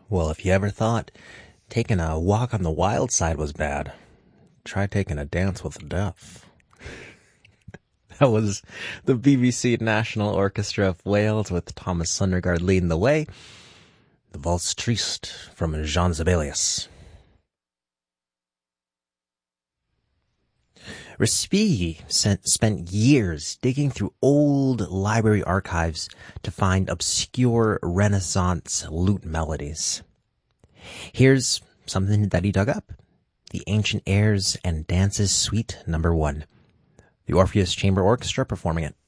Well, if you ever thought taking a walk on the wild side was bad, try taking a dance with death. That was the BBC National Orchestra of Wales with Thomas Sundergaard leading the way. The Valse Triste from Jean Sibelius. Respighi spent years digging through old library archives to find obscure Renaissance lute melodies. Here's something that he dug up. The Ancient Airs and Dances Suite No. 1. The Orpheus Chamber Orchestra performing it.